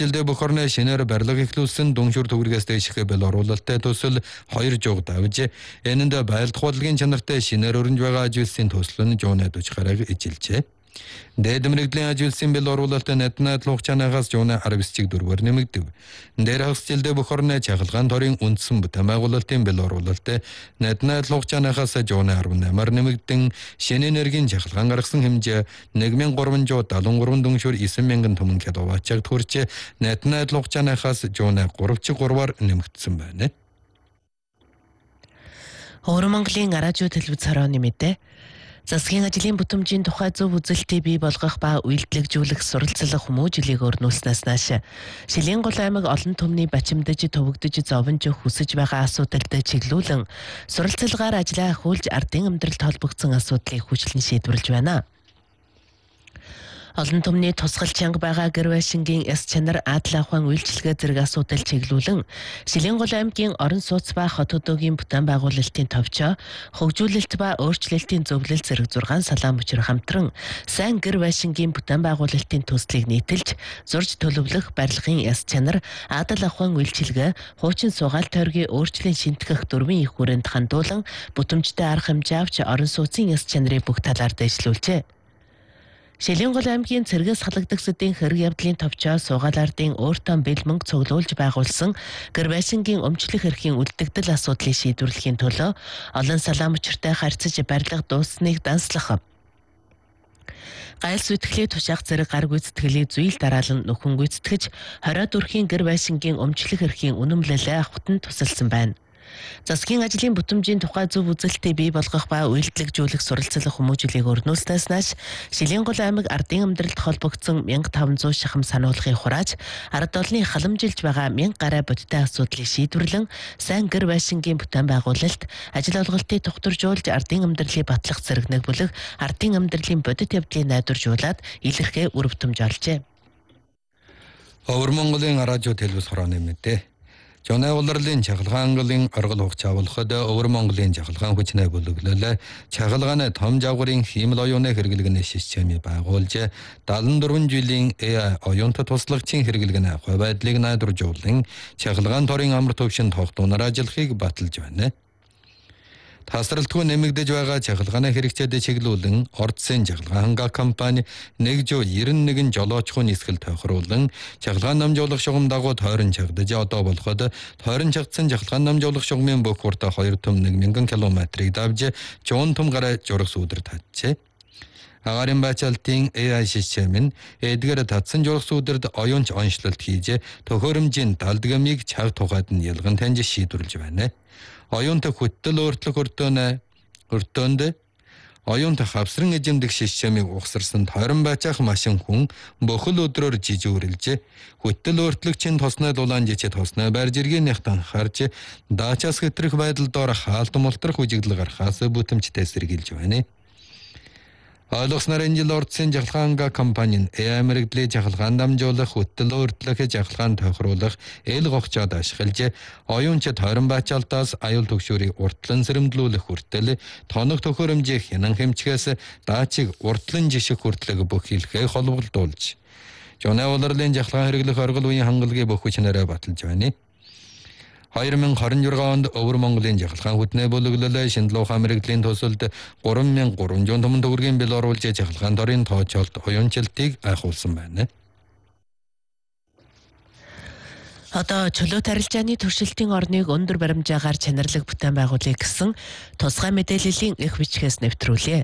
жилдээ бүх орны шинээр барилга эхлүүлсэн дүншүр төгрөгөөс дэших бэл оруулалттай төсөл 2 жуг давж энэнд байлдах бодлогын чанартай шинээр өрнж байгаа ажилтны төсөл нь жууны 40 гараг ижилжээ. Дээд мэрэгдлийн ажилтны бэл оруулалтын надад лугчанагаас жууны 19-ийг 4-өр нэмэгдэв. Дээр хагас жилдээ бүх орны чахалгаан торын үндсэн бүтээн байгуулалтын бэл оруулалт надад лугчанагаас жууны 18-аар нэмэгдэн шинэ энергийн чахалгаан гаргасан хэмжээ 1373 дүншүр 9000 түмэн киловаттчаг төрч надад лугчанагаас жууны 3-3-аар нэмэгдсэн байна. Өвөр Монголын радио телевиз хорооны мэдээ. Засгийн ажлын бүтэмжийн тухай зөв үзэлтийг бий болгох ба үйлдэлжүүлэх суралцлах хүмүүжлийг өрнүүлснээс нааш Шилийн гол аймаг олон түмний бачимдаж төвөгдөж зовонж хүсэж байгаа асуудалд чиглүүлэн суралцлагаар ажиллаа хүүлж ардын амьдралд холбогдсон асуудлыг хүчлэн шийдвэрлэж байна. Олон түмний тусгал чанга байгаа гэр байшингийн эс чанар адал ахуйн үйлчилгээ зэрэг асуудал чиглүүлэн Шилийн гол аймгийн орон сууц ба хот хөдөөгийн бүтээн байгуулалтын товчоо хөгжүүлэлт ба өөрчлөлтийн зөвлөл зэрэг 6 салаан мөчр хамтран сайн гэр байшингийн бүтээн байгуулалтын төслийг нийтэлж зурж төлөвлөх барилгын эс чанар адал ахуйн үйлчилгээ хуучин сугаал тойргийн өөрчлөлт шинтгэх дөрвийн их хүрээнд хандуулан бүтэмжтэй арга хэмжээ авч орон сууцын эс чанарыг бүх талаар дэвшлүүлжээ. Шилийн гол аймгийн цэргээс халагдах сэдийн хэрэг явдлын товчоо суугаал ардын өөртөө бэл мөнгө цуглуулж байгуулсан гэр байшингийн өмчлөх эрхийн үлдэгдэл асуудлыг шийдвэрлэхийн төлөө олон салаан мөчөртэй харьцаж барилга дуусныг данслах. Гайлс үтгэлээ тушаах зэрэг гар гүйцэтгэлийг зүйл дараалан нөхөн гүйцэтгэж 24-ийн гэр байшингийн өмчлөх эрхийн үнэмлэлээ авахтан тусалсан байна. Засгийн ажлын бүтэмжийн тухай зөв үзэлтийг бий болгох ба үйлдэлжүүлэх суралцлах хүмүүжлийг өрнүүлснээс нааш Шилийн гол аймаг ардын амьдралд холбогдсон 1500 шахам сануулгын хурааж ард олны халамжилж байгаа 1000 гаруй бодиттой асуудлыг шийдвэрлэн сайн гэр байшингийн бүтээн байгуулалт ажил олголтыг тогтворжуулж ардын амьдралыг батлах зэрэг нэгбүлэг ардын амьдралын бодит явдлыг найдваржуулаад илэрхээ үр бүтэмж олжээ. Өвөр Монголын радио телевиз хорооны мэдээ. Жонай улирлын чахалгаан ангиллын оргил хугч авалхад Өвөр Монголын чахалгаан хүчнээ бүлэглэлээ чахалгааны том жавгарын хиймэл оюуны хэрэглэгний системийг байгуулж 74 жилийн оюунтай туслагчийн хэрэглэгний хувь байдлыг найдваржуулан чахалгаан торын амар төвшин тогтооноор ажиллахыг баталж байна. Тасралтгүй нэмэгдэж байгаа чахалгааны хэрэгцээд чиглүүлэн Ордсын чахалгаан компани 191 жолоочхуун нисгэл тохируулан чахалгаан намжуулах шугам дагуу тойрон чагдаж одоо болоход тойрон чагдсан чахалгаан намжуулах шугамын бүх хүртэ 2 төм 1000 км-ыг давж жуун төм гараа журах сүудэр татжээ. Агарын бачалтын AI систем нь эдгээр татсан журах сүудэрд оюунч онцлолт хийж төхөөрөмжийн далдгамыг чаг тухайд нь ялган таньж шийдвэрлэж байна. Оюунтай хөтөл өөртлөх өртөөнд оюунтай хавсран эзэмдэх системийг ухсарсан тойрон бачаах машин хүн бохол өдрөөр жижүүрлж хөтөл өөртлөгчийн тосной дулаан жичээ тосной барьж иргэнийхтэн харж даачаас хэтрэх байдал доор хаалтан мултрах үжиглэл гарахаас бүтэмжтэй сэргийлж байна. Ойлгосноор энэ жил Ордсын чахалгаан компани AI мэрэгдлийн чахалгаан дамжуулах хөтөл өөртлөх чахалгаан тохируулах эл гогчоод ашиглаж оюунч тойрон бачаалтаас аюул төгшөөрийг уртлан сэрэмдлүүлэх хүртэл тоног төхөөрөмжийн хянан хэмжгээс даачиг уртлан жиших хүртлэг бүх хэлхээ холбогдуулж Жонай улирлын чахалгаан хэрэглэх оргил үеийн хангалгийн бүх хүчнээрээ баталж байна. 2026 онд Өвөр Монголын чахалгаан хүтнээ бүлэглэлээ Шиндлуухан мэрэгдлийн төсөлд 3300 түмэн төгрөгийн бэл оруулж чахалгаан дорын тоочолт уянчилтыг айхуулсан байна. Одоо чөлөөт арилжааны туршилтын орныг өндөр баримжаагаар чанарлаг бүтээн байгуулъя гэсэн тусгай мэдээллийн их бичгээс нэвтрүүлээ.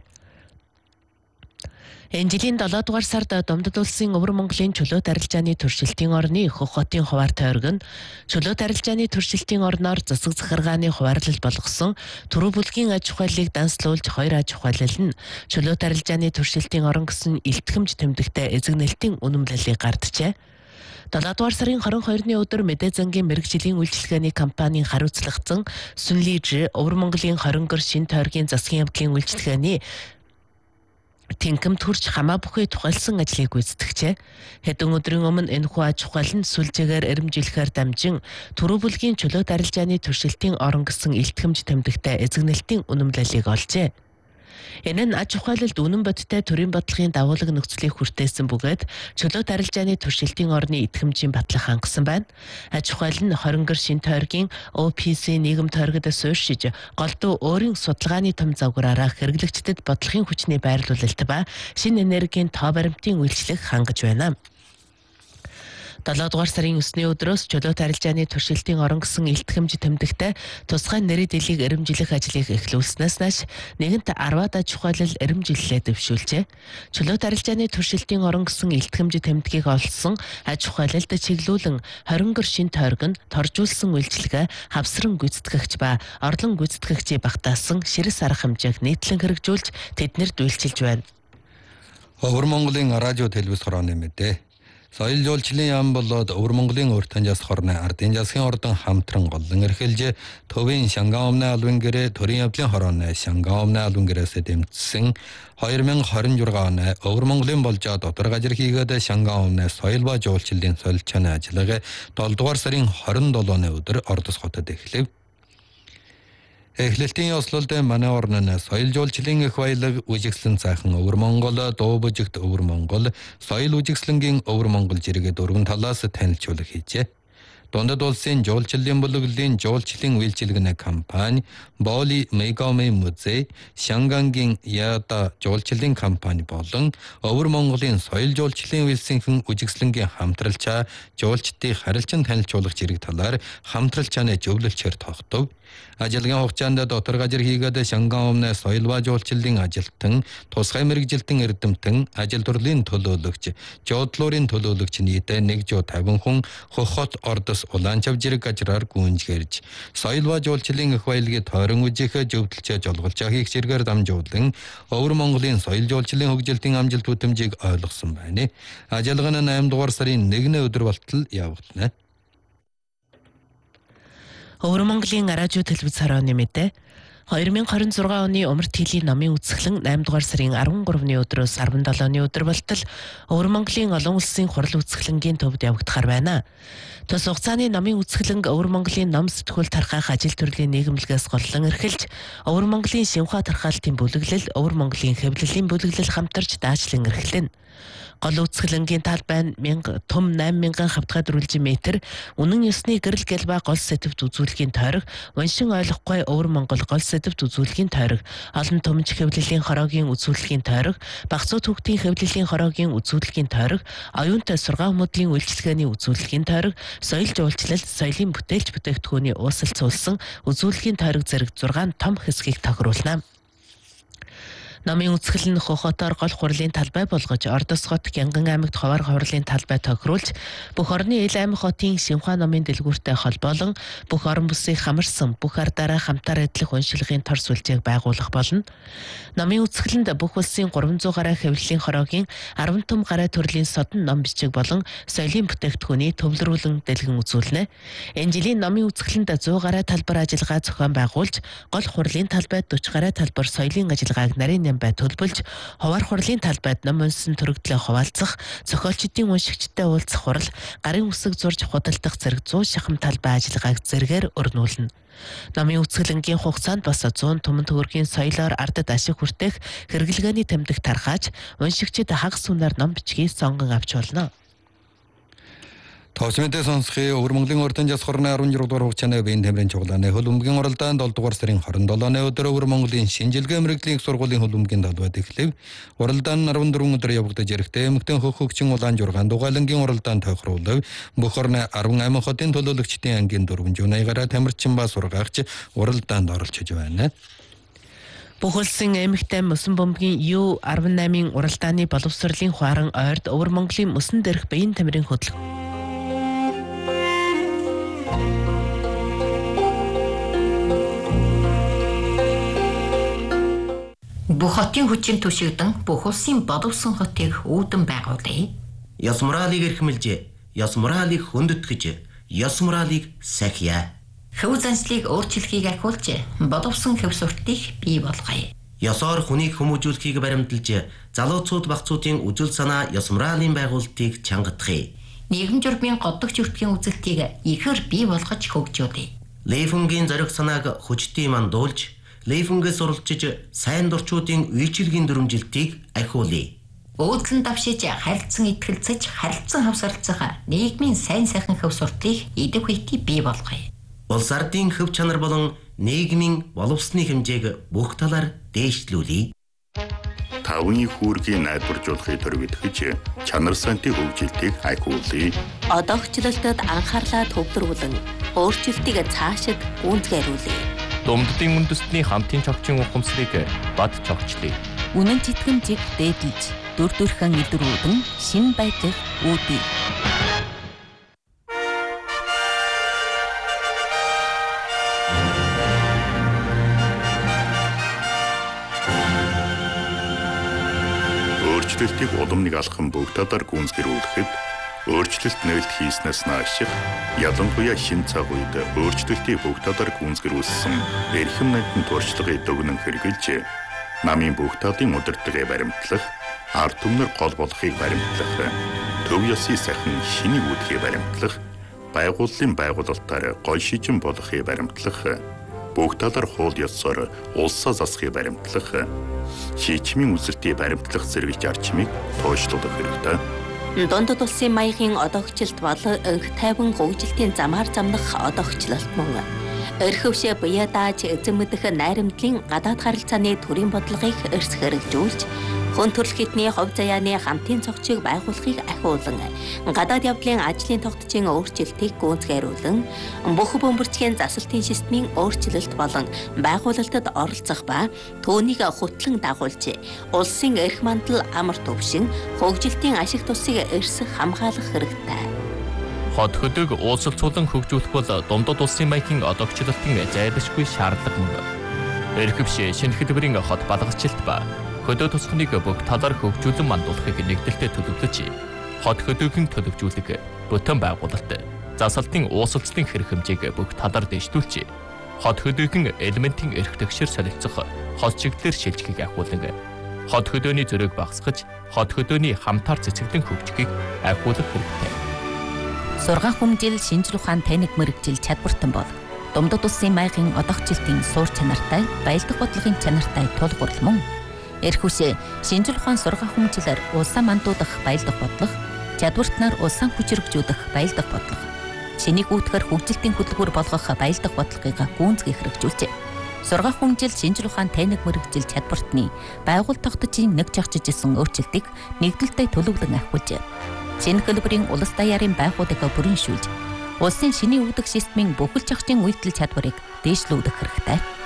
Энэ жилийн 7 дугаар сард Домдод улсын Өвөр Монголын чөлөөт арилжааны туршилтын орны Хөх хотын хуваар тойрог нь чөлөөт арилжааны туршилтын орноор засаг захиргааны хуваарлал болгосон төрөө бүлгийн аж ахуйлыг данслуулж 2 аж ахуйлал нь чөлөөт арилжааны туршилтын орон гэсэн илтгэмж тэмдэгтээ эзэгнэлтийн үнэмлэлийг гарджээ. 7 дугаар сарын 22-ны өдөр Мэдээ зангийн мэрэгжлийн үйлчилгээний компанийн хариуцлагдан Сүнлиж Өвөр Монголын 20 гэр шин тойргийн засгийн явдлын үйлчилгээний тэнкэмт хүрч хамаа бүхий тухайлсан ажлыг гүйцэтгэжээ. Хэдэн өдрийн өмнө энэхүү аж ахуйл нь сүлжээгээр эрэмжлэхээр дамжин төрөө бүлгийн чөлөөт арилжааны туршилтын орон гэсэн илтгэмж тэмдэгтээ эзэгнэлтийн үнэмлэлийг олжээ. Энэ нь аж ахуйлалд үнэн бодиттой төрийн бодлогын дагуулга нөхцөлийг хүртээсэн бөгөөд чөлөөт арилжааны туршилтын орны идэвхжийн батлах хангасан байна. Аж ахуйл нь хорингор шин тойргийн OPC нийгэм тойргод суурьшиж голдуу өөрийн судалгааны том загвараараа хэрэглэгчдэд бодлогын хүчний байрлуулалт ба шинэ энергийн тоо баримтын үйлчлэг хангаж байна. 7 дугаар сарын 9-ний өдрөөс чөлөөт арилжааны туршилтын орон гэсэн илтгэмж тэмдэгтээ тусгай нэрийн дэлхийг эрэмжлэх ажлыг эхлүүлснээс нааш нэгэнт 10-аад аж ахуйлал эрэмжлэлээ дэвшүүлжээ. Чөлөөт арилжааны туршилтын орон гэсэн илтгэмж тэмдгийг олсон аж ахуйлалд чиглүүлэн хорингор шин тойрог нь торжуулсан үйлчлэгээ хавсран гүйцэтгэгч ба орлон гүйцэтгэгчийг багтаасан ширээс арга хэмжээг нийтлэн хэрэгжүүлж тэднэрд үйлчилж байна. Өвөр Монголын радио телевиз хорооны мэдээ. Соёл жуулчлалын яам болоод Өвөр Монголын урт ханжаас хорны ардын засгийн ордон хамтран голлон эрхэлж төвийн Шанган өмнө албан гэрээ төрийн явдлын хорооны Шанган өмнө албан гэрээс дэмжсэн 2026 оны Өвөр Монголын болжоо дотор гажир хийгээд Шанган өмнө соёл ба жуулчлалын солилцооны ажиллагаа 7 дугаар сарын 27-ны өдөр Ордос хотод эхлэв. Эхлэлтийн ёслолд манай орн нь соёл жуулчлалын их баялаг үжигслэн цаахан Өвөр Монгол, Дуу Бужигт Өвөр Монгол, соёл үжигслэнгийн Өвөр Монгол жиргээ дөрвөн талаас танилцуулга хийжээ. Дундад улсын жуулчлалын бүлэглэлийн жуулчлалын үйлчилгээнэ компани, Боли Мегоми музей, Шангангийн Яда жуулчлалын компани болон Өвөр Монголын соёл жуулчлалын үйлсийнхэн үжигслэнгийн хамтралчаа жуулчдын харилцан танилцуулах зэрэг талаар хамтралчааны зөвлөлчээр тогтов. Ажиллагааны хугацаанд дотор гажир хийгээд Шанган өмнө соёл ба жуулчлалын ажилтан, тусгай мэргэжилтэн эрдэмтэн, ажил төрлөлийн төлөөлөгч, жуудлуурын төлөөлөгч нийтээ 150 хүн хохот Ордос Улаанчав зэрэг гажраар гүнжгэрж, соёл ба жуулчлалын их баялагын тойрон үжихэ зөвдөлчөө жолголцоо хийх зэргээр дамжуулан Өвөр Монголын соёл жуулчлалын хөгжилтийн амжилт бүтэмжийг ойлгосон байна. Ажиллагаа нь 8 дугаар сарын 1-ний өдөр болтол явагдана. Өвөр Монголын радио телевиз хорооны мэдээ. 2026 оны Умарт хилийн номын үзэсгэлэн 8 дугаар сарын 13-ны өдрөөс 17-ны өдөр болтол Өвөр Монголын олон улсын хурал үзэсгэлэнгийн төвд явагдахаар байна. Тус хугацааны номын үзэсгэлэнг Өвөр Монголын ном сэтгүүл тархах ажил төрлийн нийгэмлэгээс голлон эрхэлж, Өвөр Монголын Шинхаа тархаалтын бүлэглэл, Өвөр Монголын хэвлэлийн бүлэглэл хамтарч даачлан эрхлэнэ. Гол үзэсгэлэнгийн талбай нь том 8000 хавтгай дөрвөлжин метр, үнэн ёсны гэрэл гэлба гол сэдвт үзүүлэхийн тойрог, уншин ойлгохгүй Өвөр Монгол гол сэдвт үзүүлэхийн тойрог, олон томч хэвлэлийн хороогийн үзүүлэхийн тойрог, багцуу төвхтийн хэвлэлийн хороогийн үзүүлэхийн тойрог, оюунтай сургаан мөдлийн үйлчилгээний үзүүлэхийн тойрог, соёл жуулчлал, соёлын бүтээлч бүтээгдэхүүний уусалцуулсан үзүүлэхийн тойрог зэрэг 6 том хэсгийг тохируулна. Номын үзэсгэлэн нь Хохотоор гол хурлын талбай болгож, Ордос хот, Гянган аймагт ховор хурлын талбай тохируулж, бүх орны ил аймаг хотын Шинхаа номын дэлгүүртэй холбоолон бүх орон бүсийг хамарсан бүх ардаараа хамтаар адилах уншилгын тор сүлжээг байгуулах болно. Номын үзэсгэлэнд бүх улсын 300 гаруй хэвлэлийн хороогийн 10 том гаруй төрлийн содон ном бичиг болон соёлын бүтээгдэхүүний төвлөрүүлэн дэлгэн үзүүлнэ. Энэ жилийн номын үзэсгэлэнд 100 гаруй талбар ажиллагаа зохион байгуулж, гол хурлын талбайд 40 гаруй талбар соёлын ажиллагааг нарийн бай төлбөлж, ховор хурлын талбайд ном уншсан төрөгдлөө хуваалцах, зохиолчдын уншигчтай уулзах хурал, гарын үсэг зурж худалдах зэрэг 100 шахам талбай ажиллагааг зэргээр өрнүүлнэ. Номын үзэсгэлэнгийн хугацаанд бас 100 түмэн төгрөгийн соёлоор ардад ашиг хүртэх хэрэглгээний тэмдэг тархааж, уншигчид хагас үнээр ном бичгийг сонгон авч болно. Товчмэнтэй сонсхи Өвөр Монголын урт ханжаас хорны 16 дугаар хугацааны биеийн тэмрийн чуглааны хөлбөмбөгийн оролдоонд 7 дугаар сарын 27-ны өдөр Өвөр Монголын шинжилгээ мэргэжлийн сургуулийн хөлбөмбөгийн талбайд эхлэв. Оролдоо нь 14 өдөр явагдаж ирэхдээ эмэгтэй хөгжин улаан жургаан дугаалангийн оролдоонд тохируулав. Бүх орны 18 хотын төлөөлөгчдийн ангийн 480-аараа тамирчин ба сургаагч оролдоонд оролцож байна. Бүх улсын эмэгтэй мөсөн бөмбөгийн U18-ын уралдааны боловсролын хуаран ойрд Өвөр Монголын мөсөн дээрх биеийн тамирын хөдөлгөөн бүх хотын хүчин түшигдэн бүх улсын боловсон хотыг үүдэн байгуулъя. Ёс моралыг эрхэмлж, ёс моралыг хөндөтгэж, ёс моралыг сахиа. Хөв заншлыг өөрчлөхийг ахиулж, боловсон хөв суртыг бий болгоё. Ёсоор хүнийг хүмүүжүүлэхийг баримталж, залууцууд багцуудын үжил санаа ёс моралын байгуулалтыг чангадахыг. Нийгэм журмын годдогч өртгийн үзэлтийг ихээр бий болгож хөгжүүлье. Лейфунгийн зориг санааг хүчтэй мандуулж, Лейфэнгээс уралчиж сайн дурчуудын үйлчилгээний дүрмжилтийг ахиулъя. Өөдлөн давшиж харилцан итгэлцэж харилцан хавсарлцах нийгмийн сайн сайхан хөв сурталыг идэв хүйти бий болгоё. Улс ардын хөв чанар болон нийгмийн боловсны хэмжээг бүх талаар дээшлүүлье. Тавны хүүргийн найдваржуулахыг төрөвдөж чанар сантын хөгжилтийг ахиулъя. Одоогчлолтод анхаарлаа төвлөрүүлэн өөрчлөлтийг цаашид гүйцэтгүүлье. Думддын үндэстний хамтын чогчийн ухамсарыг бад чогчлъя. Үнэн читгэмжийг дээдлж дүр төрхөн илрүүлэн шин байдлыг үүдье. Өөрчлөлтийг улам нэг алхам бүгд талаар гүйцэтгүүлэхэд өөрчлөлт нээлт хийснээс наашиг ялангуяа шин цаг үед өөрчлөлтийг бүгд талаар гүйцэтгүүлсэн эрхэм найдын туршлагыг дүгнэн хэрэгжилж намын бүгд талын удирдлагыг баримтлах, ард түмнэр гол болохыг баримтлах, төв ёсны сайхан шинийг үүдхийг баримтлах, байгууллын байгуулалтаар гол шижин болохыг баримтлах, бүгд талаар хууль ёсоор улсаа засахыг баримтлах, шийдвэрийн үзэлтийг баримтлах зэрэг зарчмыг тооцоолох хэрэгтэй. Дундад улсын маягийн одоогчлолт бол өнх тайван хөгжилтийн замаар замнах одоогчлолт мөн. Өрхөвшө буяа дааж эзэн мэдэх найрамдлын гадаад харилцааны төрийн бодлогыг эрс хэрэгжүүлж, хүн төрөл хэдний хувь заяаны хамтын цогцыг байгуулахыг ахиулан, гадаад явдлын ажлын тогтцын өөрчлөлтийг гүйцэтгүүлэн, бүх бөмбөрцгийн засалтын системийн өөрчлөлт болон байгуулалтад оролцох ба түүнийг хөтлөн дагуулж, улсын эрх мандал амар төвшин хөгжилтийн ашиг тусыг эрс хамгаалах хэрэгтэй. Хот хөдөг уулзалцуулан хөгжүүлэх бол дундад улсын маягийн одоогчлолтын зайлшгүй шаардлага мөн. Эрхэвшээ шинэ хэлбэрийн хот балгачлалт ба хөдөө тусахныг бүх талаар хөгжүүлэн мандуулахыг нэгдэлтэд төлөвлөж, хот хөдөөгийн төлөвжүүлэг, бүтэн байгуулалт, засалтын уулзалтын хэрэг хэмжээг бүх талаар дэвшүүлж, хот хөдөөгийн элементийн эрх тэгшэр солилцох хот чиглэлээр шилжихийг ахиулан, хот хөдөөний зөрөөг багасгаж, хот хөдөөний хамтаар цэцэглэн хөгжихийг ахиулах хэрэгтэй. Сургаан хүмжил шинжлэх ухаан таниг мэрэгжил чадвартан бол дундад улсын маягийн одоогчлолтын суур чанартай, баялаг бодлогын чанартай тулгуурлал мөн. Эрхүшээ шинжлэх ухаан сургаан хүмжилээр улсаа мандуудах баялаг бодлого, чадвартнаар улсаа хүчрэгжүүлэх баялаг бодлого, шинийг үүдгэр хөгжилтийн хөдөлгүүр болгох баялаг бодлогыг гүйцэтгэх хэрэгжүүлжээ. Сургаан хүмжил шинжлэх ухаан таниг мэрэгжил чадвартны байгууллага тогтцын нэг жагчиж исэн өөрчлөлтийг нэгдэлтэд төлөвлөн ахиулжээ. Шинэ хэлбэрийн улс даяарын байгууллагыг бүрэн шүүлж, улсын шинийн үүдэх системийн бүхэл зохицын үйлдэл чадварыг дээшлүүлэх хэрэгтэй.